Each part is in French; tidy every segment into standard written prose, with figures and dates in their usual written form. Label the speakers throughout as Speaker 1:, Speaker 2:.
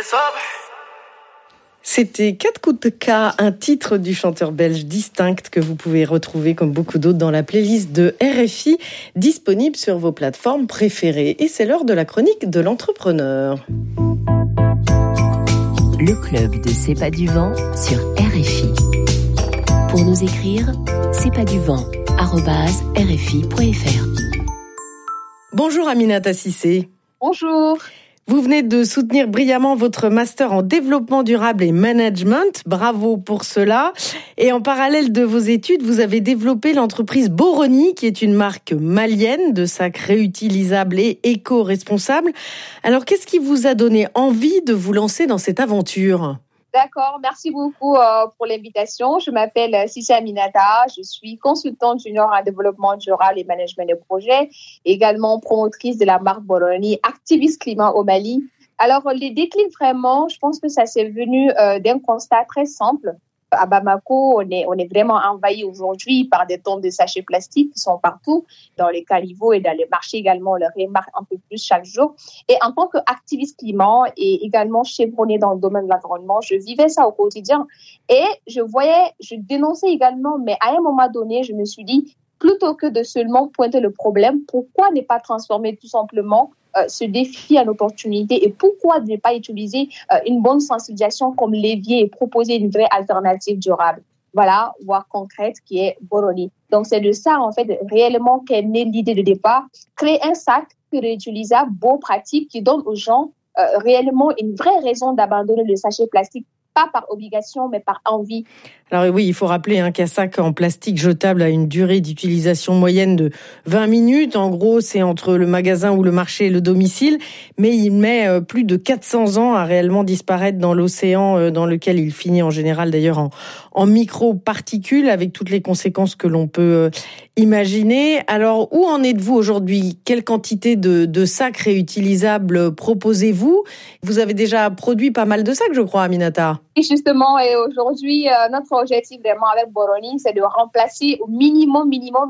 Speaker 1: C'était 4 coups de K, un titre du chanteur belge Distinct que vous pouvez retrouver comme beaucoup d'autres dans la playlist de RFI, disponible sur vos plateformes préférées. Et c'est l'heure de la chronique de l'entrepreneur.
Speaker 2: Le club de C'est pas du vent sur RFI. Pour nous écrire, c'est pas du vent@rfi.fr.
Speaker 1: Bonjour Aminata Cissé.
Speaker 3: Bonjour.
Speaker 1: Vous venez de soutenir brillamment votre master en développement durable et management. Bravo pour cela. Et en parallèle de vos études, vous avez développé l'entreprise Boroni, qui est une marque malienne de sacs réutilisables et éco-responsables. Alors, qu'est-ce qui vous a donné envie de vous lancer dans cette aventure ?
Speaker 3: D'accord, merci beaucoup pour l'invitation. Je m'appelle Cissé Aminata, je suis consultante junior en développement durable et management de projet, également promotrice de la marque Boroni, activiste climat au Mali. Alors, les déclics vraiment, je pense que ça s'est venu d'un constat très simple. À Bamako, on est vraiment envahi aujourd'hui par des tonnes de sachets plastiques qui sont partout, dans les caniveaux et dans les marchés également, on le remarque un peu plus chaque jour. Et en tant qu'activiste climat et également chevronnée dans le domaine de l'environnement, je vivais ça au quotidien. Et je dénonçais également, mais à un moment donné, je me suis dit, plutôt que de seulement pointer le problème, pourquoi ne pas transformer tout simplement ce défi en opportunité et pourquoi ne pas utiliser une bonne sensibilisation comme levier et proposer une vraie alternative durable, voilà, voire concrète, qui est Boroni. Donc, c'est de ça, en fait, réellement qu'est née l'idée de départ, créer un sac réutilisable, beau, pratique, qui donne aux gens réellement une vraie raison d'abandonner le sachet plastique, pas par obligation, mais par envie.
Speaker 1: Alors oui, il faut rappeler qu'un sac en plastique jetable a une durée d'utilisation moyenne de 20 minutes. En gros, c'est entre le magasin ou le marché et le domicile. Mais il met plus de 400 ans à réellement disparaître dans l'océan dans lequel il finit en général d'ailleurs en micro-particules avec toutes les conséquences que l'on peut imaginer. Alors, où en êtes-vous aujourd'hui ? Quelle quantité de sacs réutilisables proposez-vous ? Vous avez déjà produit pas mal de sacs, je crois, Aminata.
Speaker 3: Et justement, et aujourd'hui, notre objectif vraiment avec Boroni, c'est de remplacer au minimum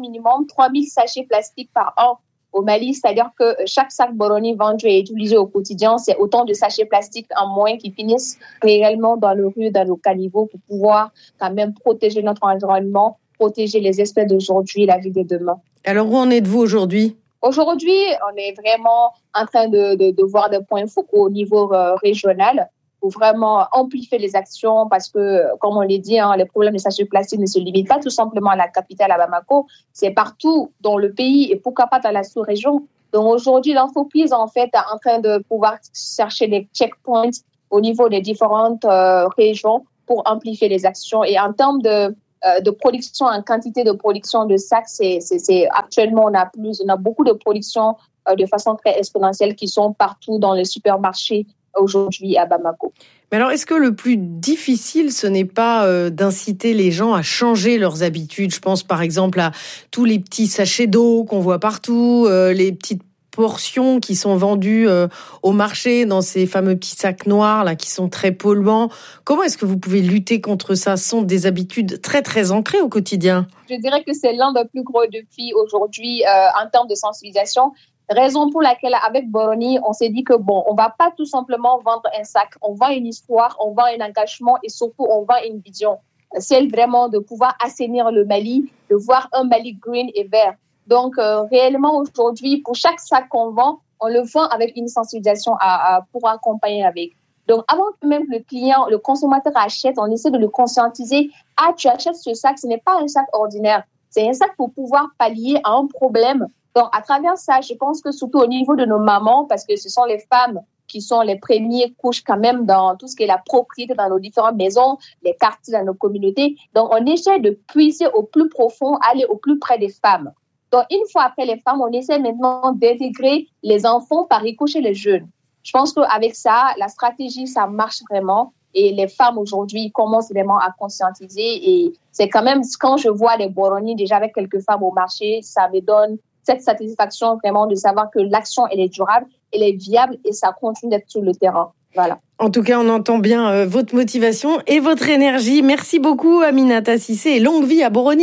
Speaker 3: 3000 sachets plastiques par an au Mali. C'est-à-dire que chaque sac Boroni vendu et utilisé au quotidien, c'est autant de sachets plastiques en moins qui finissent réellement dans les rues, dans nos caniveaux pour pouvoir quand même protéger notre environnement, protéger les espèces d'aujourd'hui et la vie de demain.
Speaker 1: Alors, où en êtes-vous aujourd'hui ?
Speaker 3: Aujourd'hui, on est vraiment en train de voir des points focaux au niveau régional pour vraiment amplifier les actions parce que, comme on l'a dit, les problèmes de sachets plastiques ne se limitent pas tout simplement à la capitale, à Bamako. C'est partout dans le pays et pourquoi pas dans la sous-région. Donc aujourd'hui, l'entreprise en fait est en train de pouvoir chercher des checkpoints au niveau des différentes régions pour amplifier les actions. Et en termes de production, en quantité de production de sacs, c'est actuellement on a beaucoup de production de façon très exponentielle qui sont partout dans les supermarchés aujourd'hui à Bamako.
Speaker 1: Mais alors, est-ce que le plus difficile, ce n'est pas d'inciter les gens à changer leurs habitudes ? Je pense par exemple à tous les petits sachets d'eau qu'on voit partout, les petites portions qui sont vendues au marché dans ces fameux petits sacs noirs là qui sont très polluants. Comment est-ce que vous pouvez lutter contre ça ? Ce sont des habitudes très très ancrées au quotidien.
Speaker 3: Je dirais que c'est l'un des plus gros défis aujourd'hui en termes de sensibilisation. Raison pour laquelle, avec Boroni, on s'est dit que on va pas tout simplement vendre un sac. On vend une histoire, on vend un engagement et surtout, on vend une vision. Celle vraiment de pouvoir assainir le Mali, de voir un Mali green et vert. Donc, réellement, aujourd'hui, pour chaque sac qu'on vend, on le vend avec une sensibilisation pour accompagner avec. Donc, avant que même le consommateur achète, on essaie de le conscientiser. Ah, tu achètes ce sac, ce n'est pas un sac ordinaire. C'est un sac pour pouvoir pallier à un problème. Donc, à travers ça, je pense que surtout au niveau de nos mamans, parce que ce sont les femmes qui sont les premières couches quand même dans tout ce qui est la propriété dans nos différentes maisons, les quartiers dans nos communautés. Donc, on essaie de puiser au plus profond, aller au plus près des femmes. Donc, une fois après les femmes, on essaie maintenant d'intégrer les enfants par ricochet les jeunes. Je pense qu'avec ça, la stratégie, ça marche vraiment. Et les femmes aujourd'hui commencent vraiment à conscientiser. Et c'est quand même, quand je vois les Boroni déjà avec quelques femmes au marché, ça me donne cette satisfaction vraiment de savoir que l'action, elle est durable, elle est viable et ça continue d'être sur le terrain. Voilà.
Speaker 1: En tout cas, on entend bien votre motivation et votre énergie. Merci beaucoup, Aminata Cissé, et longue vie à Boroni.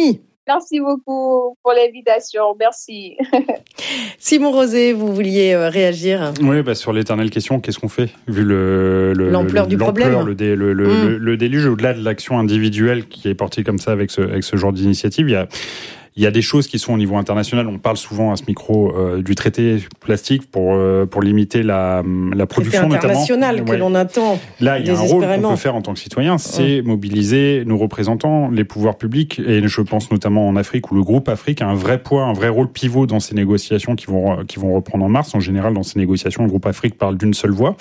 Speaker 3: Merci beaucoup pour l'invitation. Merci.
Speaker 1: Simon Rosé, vous vouliez réagir?
Speaker 4: Oui, sur l'éternelle question, qu'est-ce qu'on fait vu
Speaker 1: l'ampleur du problème,
Speaker 4: le déluge, au-delà de l'action individuelle qui est portée comme ça avec ce genre d'initiative, il y a des choses qui sont au niveau international. On parle souvent à ce micro du traité plastique pour limiter la production,
Speaker 1: notamment. International que l'on attend.
Speaker 4: Là, il y a un rôle qu'on peut faire en tant que citoyen, c'est mobiliser nos représentants, les pouvoirs publics, et je pense notamment en Afrique où le groupe Afrique a un vrai poids, un vrai rôle pivot dans ces négociations qui vont reprendre en mars. En général, dans ces négociations, le groupe Afrique parle d'une seule voix,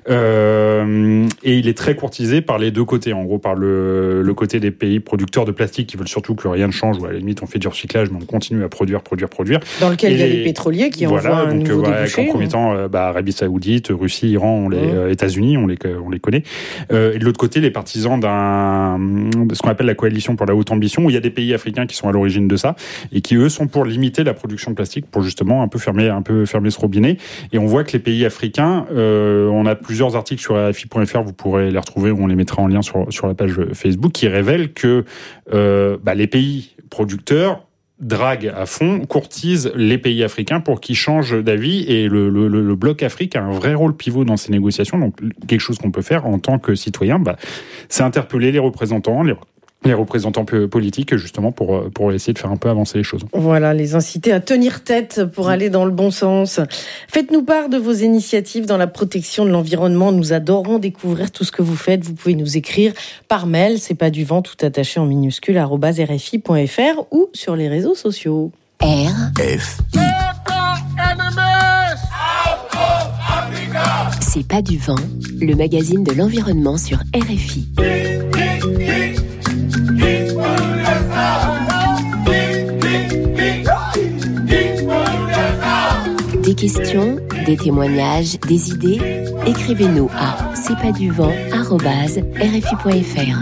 Speaker 4: et il est très courtisé par les deux côtés. En gros, par le côté des pays producteurs de plastique qui veulent surtout que rien ne change, ou à la limite on fait du recyclage, mais on continue à produire.
Speaker 1: Dans lequel il y a les pétroliers qui envoient un nouveau débouché.
Speaker 4: En premier temps, Arabie Saoudite, Russie, Iran, États-Unis, on les connaît. Et de l'autre côté, les partisans de ce qu'on appelle la coalition pour la haute ambition, où il y a des pays africains qui sont à l'origine de ça, et qui eux sont pour limiter la production de plastique, pour justement un peu fermer ce robinet. Et on voit que les pays africains, on a plusieurs articles sur RFI.fr, vous pourrez les retrouver, ou on les mettra en lien sur la page Facebook, qui révèlent que les pays producteurs drague à fond, courtise les pays africains pour qu'ils changent d'avis, et le bloc Afrique a un vrai rôle pivot dans ces négociations. Donc quelque chose qu'on peut faire en tant que citoyen, c'est interpeller les représentants politiques, justement, pour essayer de faire un peu avancer les choses.
Speaker 1: Voilà, les inciter à tenir tête pour aller dans le bon sens. Faites-nous part de vos initiatives dans la protection de l'environnement. Nous adorons découvrir tout ce que vous faites. Vous pouvez nous écrire par mail, c'est pas du vent, tout attaché en minuscule, @rfi.fr, ou sur les réseaux sociaux.
Speaker 2: RFI. C'est pas du vent, le magazine de l'environnement sur RFI. Des questions, des témoignages, des idées, écrivez-nous à cestpaduvent@rfi.fr.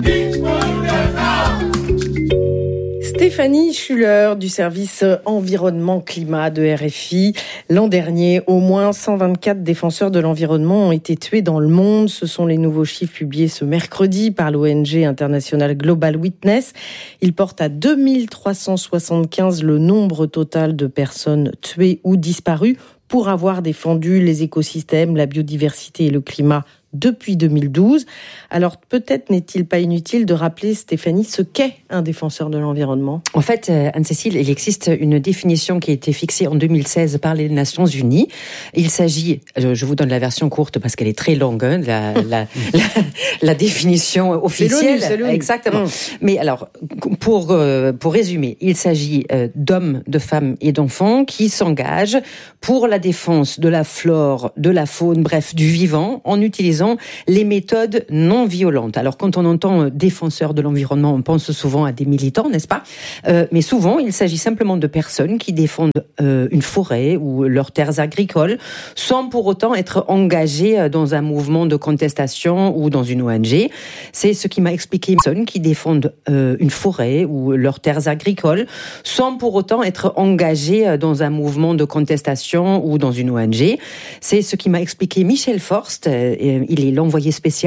Speaker 1: Stéphanie Schuller du service environnement-climat de RFI. L'an dernier, au moins 124 défenseurs de l'environnement ont été tués dans le monde. Ce sont les nouveaux chiffres publiés ce mercredi par l'ONG internationale Global Witness. Ils portent à 2375 le nombre total de personnes tuées ou disparues pour avoir défendu les écosystèmes, la biodiversité et le climat depuis 2012. Alors peut-être n'est-il pas inutile de rappeler, Stéphanie, ce qu'est un défenseur de l'environnement.
Speaker 5: En fait, Anne-Cécile, il existe une définition qui a été fixée en 2016 par les Nations Unies. Il s'agit, je vous donne la version courte parce qu'elle est très longue, la définition officielle.
Speaker 1: C'est l'ONU.
Speaker 5: Exactement. Mais alors, pour résumer, il s'agit d'hommes, de femmes et d'enfants qui s'engagent pour la défense de la flore, de la faune, bref, du vivant, en utilisant les méthodes non violentes. Alors, quand on entend défenseur de l'environnement, on pense souvent à des militants, n'est-ce pas ? Mais souvent, il s'agit simplement de personnes qui défendent une forêt ou leurs terres agricoles, sans pour autant être engagées dans un mouvement de contestation ou dans une ONG. C'est ce qui m'a expliqué personnes qui défendent une forêt ou leurs terres agricoles, sans pour autant être engagées dans un mouvement de contestation ou dans une ONG. C'est ce qui m'a expliqué Michel Forst. Il est l'envoyé spécial